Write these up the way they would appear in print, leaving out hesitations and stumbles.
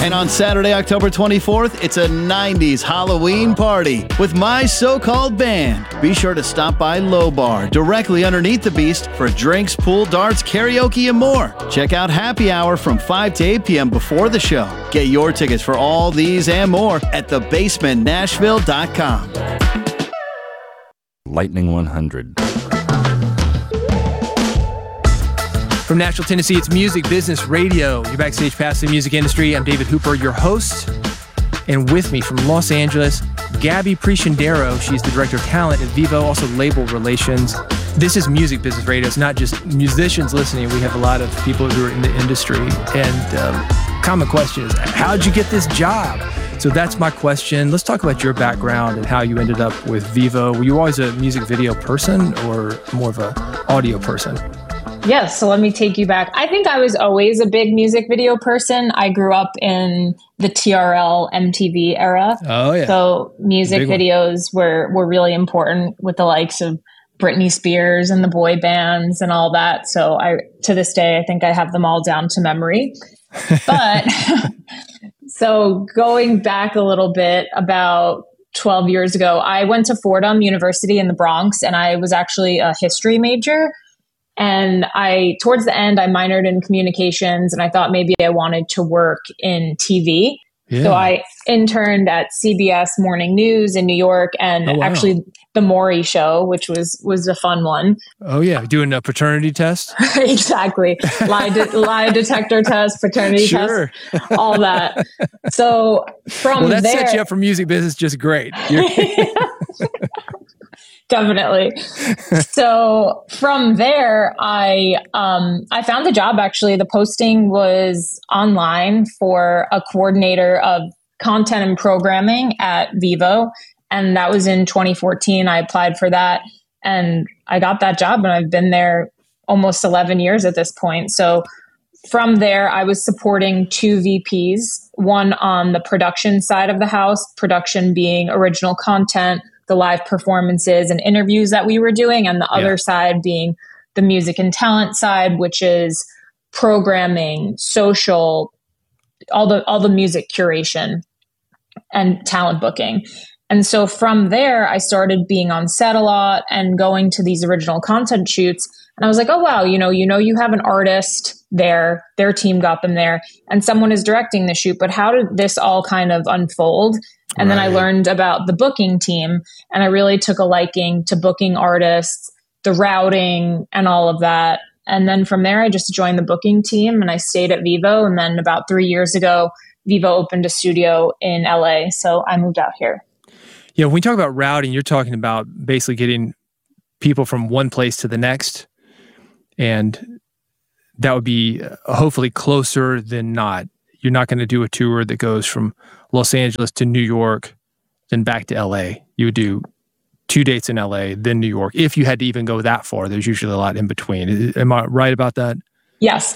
And on Saturday, October 24th, it's a 90s Halloween party with My So-Called Band. Be sure to stop by Low Bar, directly underneath the Beast, for drinks, pool, darts, karaoke, and more. Check out Happy Hour from 5 to 8 p.m. before the show. Get your tickets for all these and more at thebasementnashville.com. Lightning 100. From Nashville, Tennessee, it's Music Business Radio. Your backstage pass to the music industry. I'm David Hooper, your host. And with me from Los Angeles, Gabby Prescindero. She's the Director of Talent at Vevo, also Label Relations. This is Music Business Radio. It's not just musicians listening. We have a lot of people who are in the industry. And common question is, how'd you get this job? So that's my question. Let's talk about your background and how you ended up with Vevo. Were you always a music video person or more of an audio person? Yes, so let me take you back. I think I was always a big music video person. I grew up in the TRL MTV era. Oh, yeah. So music videos were really important with the likes of Britney Spears and the boy bands and all that. So to this day, I think I have them all down to memory. But so going back a little bit, about 12 years ago, I went to Fordham University in the Bronx, and I was actually a history major. And towards the end, I minored in communications, and I thought maybe I wanted to work in TV. Yeah. So I interned at CBS Morning News in New York, and actually the Maury Show, which was a fun one. Oh yeah, doing a paternity test. Exactly, lie detector test, paternity test, all that. So from that there, sets you up for music business just great. Definitely. So from there, I found the job. Actually, the posting was online for a coordinator of content and programming at Vevo, and that was in 2014. I applied for that, and I got that job, and I've been there almost 11 years at this point. So from there, I was supporting two VPs, one on the production side of the house, production being original content, the live performances and interviews that we were doing, and the other side being the music and talent side, which is programming, social, all the music curation and talent booking. And so from there, I started being on set a lot and going to these original content shoots. And I was like, oh, wow, you have an artist there, their team got them there, and someone is directing the shoot. But how did this all kind of unfold? And then I learned about the booking team, and I really took a liking to booking artists, the routing, and all of that. And then from there, I just joined the booking team, and I stayed at Vevo. And then about 3 years ago, Vevo opened a studio in LA. So I moved out here. Yeah, when we talk about routing, you're talking about basically getting people from one place to the next. And that would be hopefully closer than not. You're not going to do a tour that goes from Los Angeles to New York, then back to LA. You would do 2 dates in LA, then New York. If you had to even go that far, there's usually a lot in between. Am I right about that? Yes,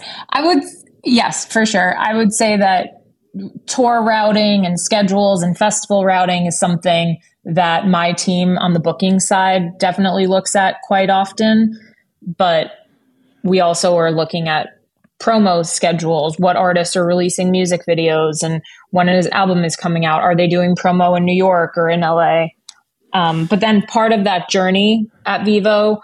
yes, for sure. I would say that tour routing and schedules and festival routing is something that my team on the booking side definitely looks at quite often. But we also are looking at promo schedules, what artists are releasing music videos, and when his album is coming out. Are they doing promo in New York or in LA? But then part of that journey at Vevo,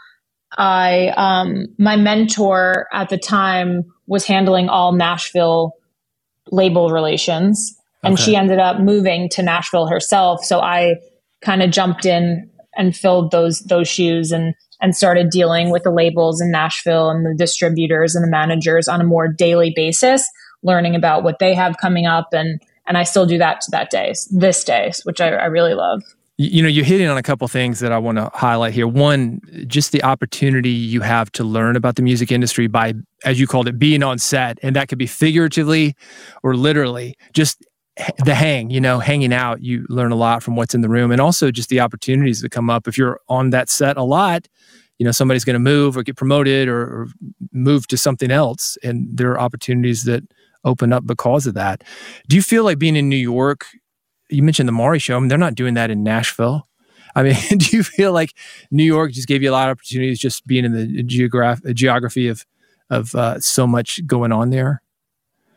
my mentor at the time was handling all Nashville label relations, and she ended up moving to Nashville herself. So I kind of jumped in and filled those shoes and started dealing with the labels in Nashville and the distributors and the managers on a more daily basis, learning about what they have coming up. And I still do that to this day, which I really love. You're hitting on a couple things that I want to highlight here. One, just the opportunity you have to learn about the music industry by, as you called it, being on set. And that could be figuratively or literally. Just the hanging out, you learn a lot from what's in the room, and also just the opportunities that come up. If you're on that set a lot, somebody's going to move or get promoted or move to something else, and there are opportunities that open up because of that. Do you feel like being in New York, you mentioned the Maury Show, they're not doing that in Nashville. Do you feel like New York just gave you a lot of opportunities just being in the geography of so much going on there?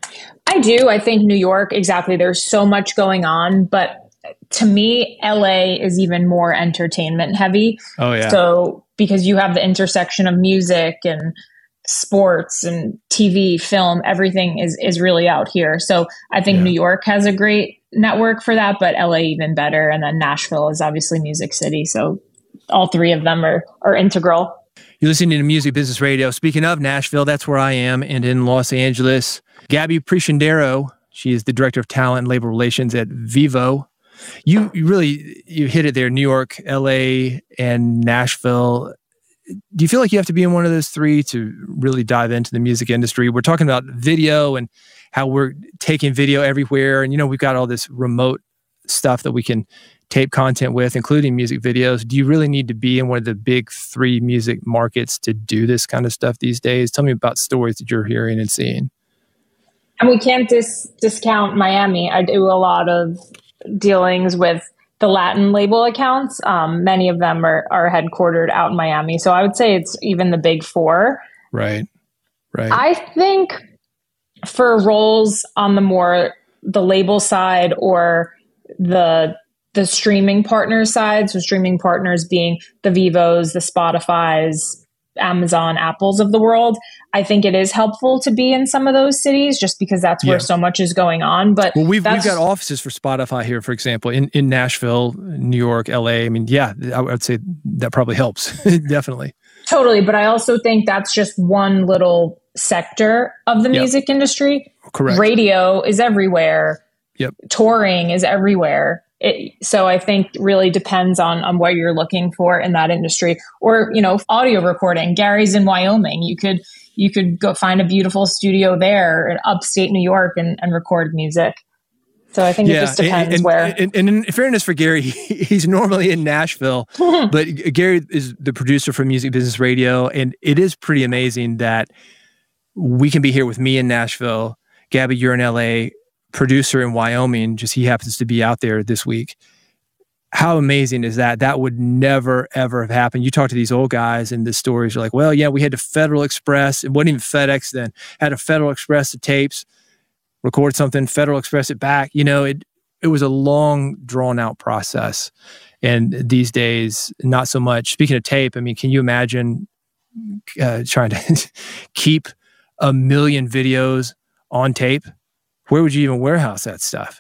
I do. I think New York, exactly. There's so much going on, but to me, LA is even more entertainment heavy. Oh, yeah. So because you have the intersection of music and sports and TV, film, everything is really out here. So I think New York has a great network for that, but LA even better. And then Nashville is obviously Music City. So all three of them are integral. You're listening to Music Business Radio. Speaking of Nashville, that's where I am. And in Los Angeles, Gabby Prescindero, she is the Director of Talent and Labor Relations at Vevo. You hit it there, New York, LA, and Nashville. Do you feel like you have to be in one of those three to really dive into the music industry? We're talking about video and how we're taking video everywhere. And, we've got all this remote stuff that we can tape content with, including music videos. Do you really need to be in one of the big three music markets to do this kind of stuff these days? Tell me about stories that you're hearing and seeing. And we can't discount Miami. I do a lot of dealings with the Latin label accounts. Many of them are headquartered out in Miami. So I would say it's even the big four. Right. I think for roles on the label side or the streaming partner side, so streaming partners being the Vevos, the Spotifys, Amazon, Apples of the world, I think it is helpful to be in some of those cities just because that's where so much is going on. But we've got offices for Spotify here, for example, in Nashville, New York, LA. I mean, I would say that probably helps. Definitely. Totally. But I also think that's just one little sector of the music industry. Correct. Radio is everywhere. Yep. Touring is everywhere. So I think really depends on what you're looking for in that industry. Or, audio recording. Gary's in Wyoming. You could go find a beautiful studio there in upstate New York and record music. So I think it just depends where. And in fairness for Gary, he's normally in Nashville, but Gary is the producer for Music Business Radio. And it is pretty amazing that we can be here with me in Nashville. Gabby, you're in LA. Producer in Wyoming, just he happens to be out there this week. How amazing is that? That would never, ever have happened. You talk to these old guys and the stories are like, well, yeah, we had to Federal Express. It wasn't even FedEx then. Had a Federal Express the tapes, record something, Federal Express it back. It was a long, drawn-out process. And these days, not so much. Speaking of tape, I mean, can you imagine trying to keep 1 million videos on tape? Where would you even warehouse that stuff?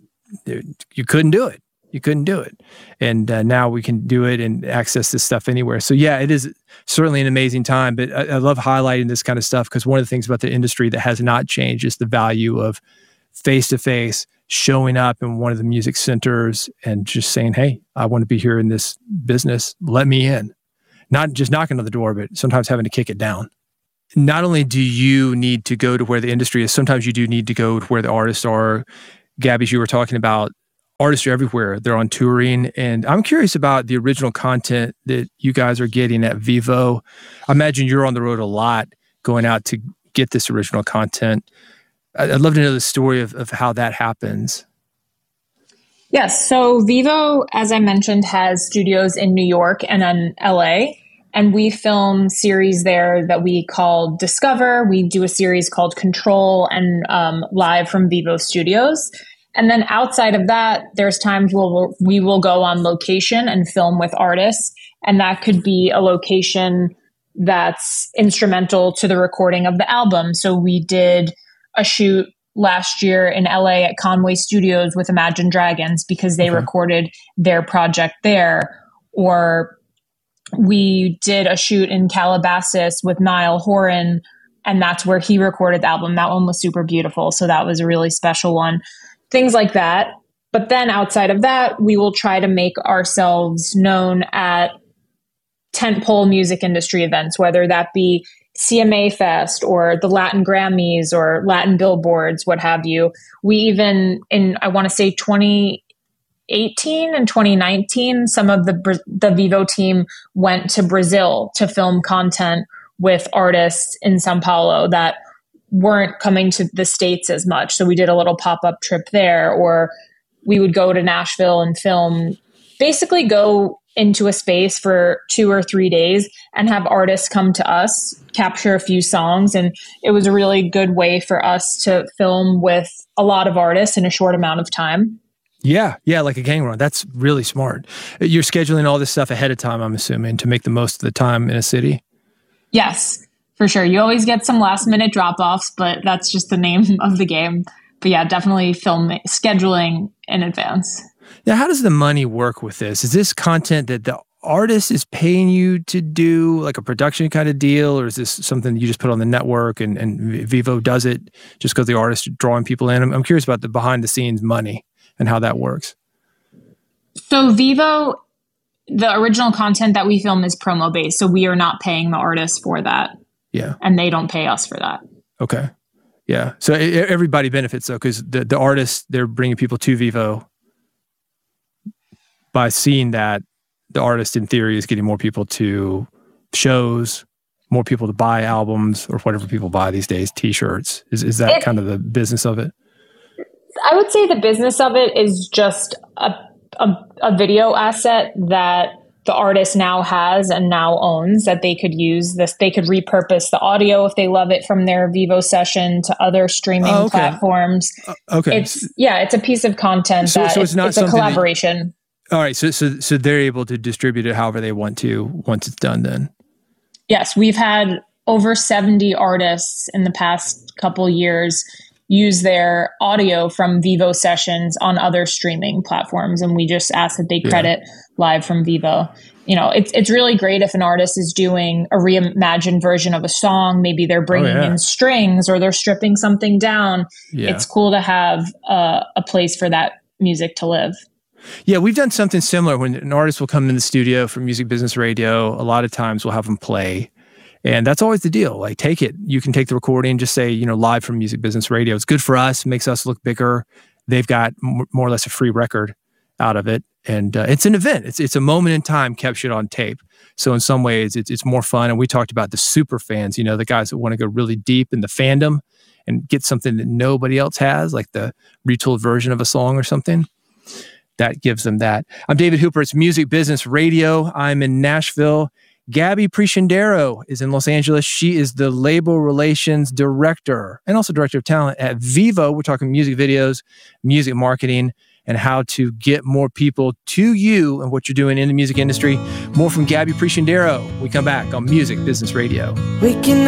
You couldn't do it. You couldn't do it. And now we can do it and access this stuff anywhere. So it is certainly an amazing time. But I love highlighting this kind of stuff because one of the things about the industry that has not changed is the value of face-to-face, showing up in one of the music centers and just saying, hey, I want to be here in this business. Let me in. Not just knocking on the door, but sometimes having to kick it down. Not only do you need to go to where the industry is, sometimes you do need to go to where the artists are. Gabby, as you were talking about, artists are everywhere. They're on touring. And I'm curious about the original content that you guys are getting at Vevo. I imagine you're on the road a lot going out to get this original content. I'd love to know the story of how that happens. Yes. So Vevo, as I mentioned, has studios in New York and in LA. And we film series there that we call Discover. We do a series called Control and live from Vevo Studios. And then outside of that, there's times we will go on location and film with artists. And that could be a location that's instrumental to the recording of the album. So we did a shoot last year in LA at Conway Studios with Imagine Dragons because they recorded their project there. Or we did a shoot in Calabasas with Niall Horan, and that's where he recorded the album. That one was super beautiful. So that was a really special one. Things like that. But then outside of that, we will try to make ourselves known at tentpole music industry events, whether that be CMA Fest or the Latin Grammys or Latin Billboards, what have you. We even, I want to say 2018 and 2019, some of the Vevo team went to Brazil to film content with artists in Sao Paulo that weren't coming to the States as much. So we did a little pop-up trip there, or we would go to Nashville and film, basically go into a space for 2 or 3 days and have artists come to us, capture a few songs. And it was a really good way for us to film with a lot of artists in a short amount of time. Yeah, like a gang run. That's really smart. You're scheduling all this stuff ahead of time, I'm assuming, to make the most of the time in a city? Yes, for sure. You always get some last minute drop-offs, but that's just the name of the game. But yeah, definitely scheduling in advance. Now, how does the money work with this? Is this content that the artist is paying you to do, like a production kind of deal, or is this something you just put on the network and Vevo does it just because the artist is drawing people in? I'm curious about the behind-the-scenes money and how that works. So Vevo, the original content that we film is promo-based, so we are not paying the artist for that. Yeah. And they don't pay us for that. Okay. Yeah. So everybody benefits, though, because the artists, they're bringing people to Vevo. By seeing that, the artist, in theory, is getting more people to shows, more people to buy albums, or whatever people buy these days, T-shirts. Is that kind of the business of it? I would say the business of it is just a video asset that the artist now has and now owns, that they could use this. They could repurpose the audio if they love it from their Vevo session to other streaming platforms. Okay. It's a piece of content that it's a collaboration. All right. So they're able to distribute it however they want to once it's done then. Yes. We've had over 70 artists in the past couple years use their audio from Vevo sessions on other streaming platforms. And we just ask that they credit live from Vevo. You know, it's really great if an artist is doing a reimagined version of a song. Maybe they're bringing in strings or they're stripping something down. Yeah. It's cool to have a place for that music to live. Yeah, we've done something similar. When an artist will come in the studio for Music Business Radio, a lot of times we'll have them play. And that's always the deal. Like, take it. You can take the recording, just say, live from Music Business Radio. It's good for us, makes us look bigger. They've got more or less a free record out of it. And it's an event. It's a moment in time captured on tape. So in some ways, it's more fun. And we talked about the super fans, the guys that want to go really deep in the fandom and get something that nobody else has, like the retooled version of a song or something. That gives them that. I'm David Hooper. It's Music Business Radio. I'm in Nashville. Gabby Prescindero is in Los Angeles. She is the label relations director and also director of talent at Vevo. We're talking music videos, music marketing, and how to get more people to you and what you're doing in the music industry. More from Gabby Prescindero. We come back on Music Business Radio.